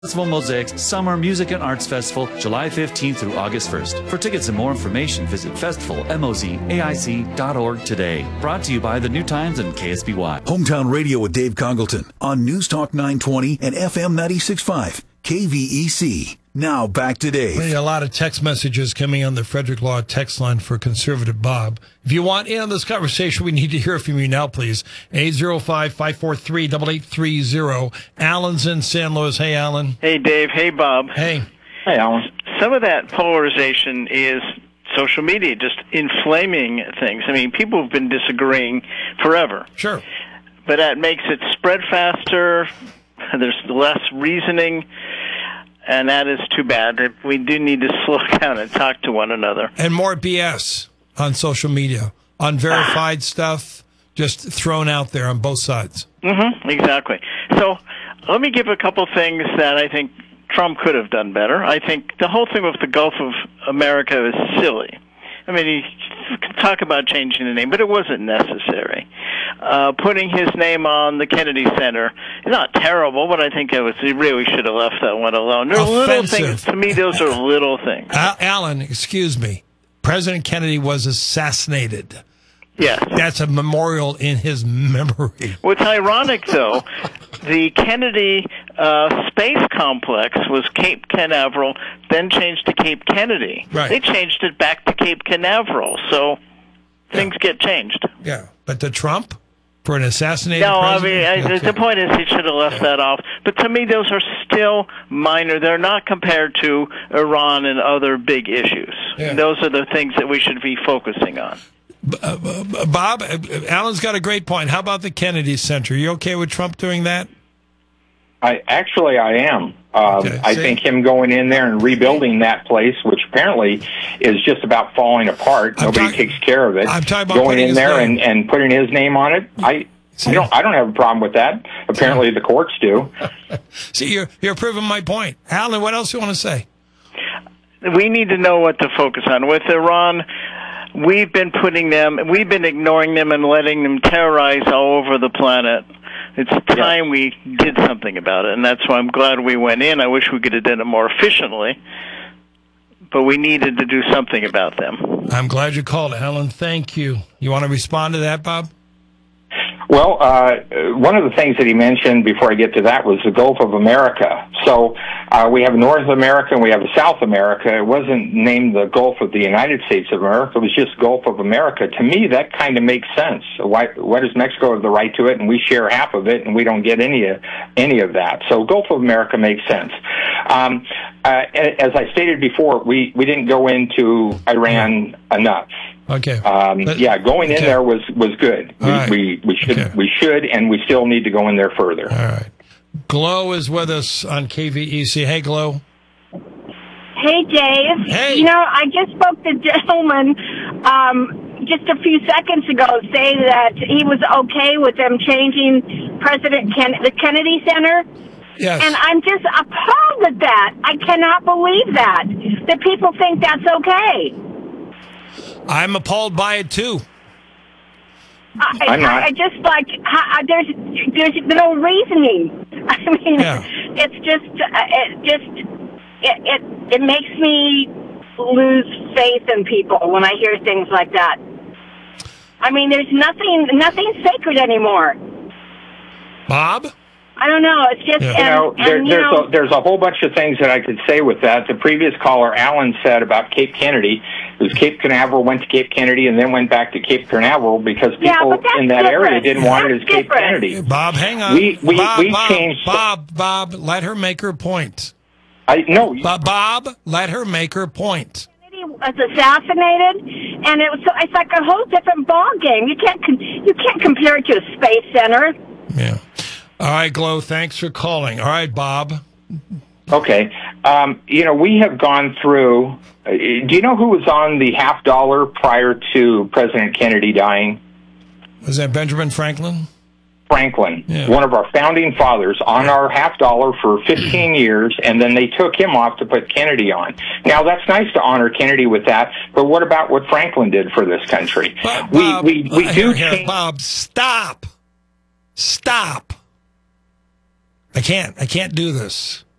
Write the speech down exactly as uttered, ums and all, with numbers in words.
Festival Mosaics Summer Music and Arts Festival, July fifteenth through August first. For tickets and more information, visit festival mosaic dot org today. Brought to you by the New Times and K S B Y. Hometown Radio with Dave Congleton on News Talk nine twenty and F M ninety-six point five, K V E C. Now back to Dave. We need a lot of text messages coming on the Frederick Law text line for Conservative Bob. If you want in on this conversation, we need to hear from you now, please. eight oh five, five four three, eight eight three oh. Alan's in San Luis. Hey, Alan. Hey, Dave. Hey, Bob. Hey. Hey, Alan. Some of that polarization is social media just inflaming things. I mean, people have been disagreeing forever. Sure. But that makes it spread faster. There's less reasoning. And that is too bad. We do need to slow down and talk to one another. And more B S on social media. Unverified stuff just thrown out there on both sides. Mm-hmm, exactly. So let me give a couple things that I think Trump could have done better. I think the whole thing with the Gulf of America is silly. I mean, he could talk about changing the name, but it wasn't necessary. Uh, putting his name on the Kennedy Center is not terrible, but I think it was, he really should have left that one alone. There are little things. To me, those are little things. Al- Alan, excuse me. President Kennedy was assassinated. Yes. That's a memorial in his memory. What's ironic, though, the Kennedy uh, Space Complex was Cape Canaveral, then changed to Cape Kennedy. Right. They changed it back to Cape Canaveral, so things yeah. get changed. Yeah, but to Trump? For an assassinated no, president? I mean, I, okay. the point is he should have left that off. But to me, those are still minor. They're not compared to Iran and other big issues. Yeah. Those are the things that we should be focusing on. Uh, uh, Bob, uh, Alan's got a great point. How about the Kennedy Center? You okay with Trump doing that? I actually I am. Um, Okay, I see? think him going in there and rebuilding that place, which apparently is just about falling apart. I'm Nobody talk- takes care of it. I'm talking about going putting in his there name. and, and putting his name on it. I, I don't. I don't have a problem with that. Apparently, the courts do. See, you're you're proving my point. Alan, what else do you want to say? We need to know what to focus on. With Iran, we've been putting them, we've been ignoring them and letting them terrorize all over the planet. It's time we did something about it, and that's why I'm glad we went in. I wish we could have done it more efficiently, but we needed to do something about them. I'm glad you called, Alan. Thank you. You want to respond to that, Bob? Well, uh, one of the things that he mentioned before I get to that was the Gulf of America. So uh, we have North America and we have South America. It wasn't named the Gulf of the United States of America. It was just Gulf of America. To me, that kind of makes sense. Why, why does Mexico have the right to it and we share half of it and we don't get any, any of that? So Gulf of America makes sense. Um, uh, as I stated before, we, we didn't go into Iran enough. Okay. Um, but, yeah, going in okay. there was, was good. We, right. we we should okay. we should and we still need to go in there further. All right. Glow is with us on K V E C. Hey, Glow. Hey, Dave. Hey. You know, I just spoke to a gentleman um, just a few seconds ago saying that he was okay with them changing President Ken- the Kennedy Center. Yes. And I'm just appalled at that. I cannot believe that, that people think that's okay. I'm appalled by it, too. I, I'm not. I, I just like I, there's there's no reasoning. I mean, Yeah. it's just uh, it just it, it it makes me lose faith in people when I hear things like that. I mean, there's nothing nothing sacred anymore. Bob? I don't know. It's just Yeah. and, You know, there, and, you there's know, a, there's a whole bunch of things that I could say with that. The previous caller, Alan, said about Cape Kennedy. It was Cape Canaveral, went to Cape Kennedy, and then went back to Cape Canaveral because people Yeah, but that's in that different. area didn't want it as That's Cape different. Kennedy. Bob, hang on. We- we- Bob, we Bob, changed- Bob, Bob, let her make her point. I no. Bob, Bob, let her make her point. Kennedy was assassinated, and it was it's like a whole different ball game. You can't con- you can't compare it to a space center. Yeah. All right, Glow, thanks for calling. All right, Bob. Okay. Um, you know, we have gone through. Uh, do you know who was on the half dollar prior to President Kennedy dying? Was that Benjamin Franklin? Franklin, Yeah. one of our founding fathers, on our half dollar for fifteen years, and then they took him off to put Kennedy on. Now, that's nice to honor Kennedy with that, but what about what Franklin did for this country? Bob, we Bob, we, we uh, do here, here, change. Bob, stop. Stop. I can't. I can't do this.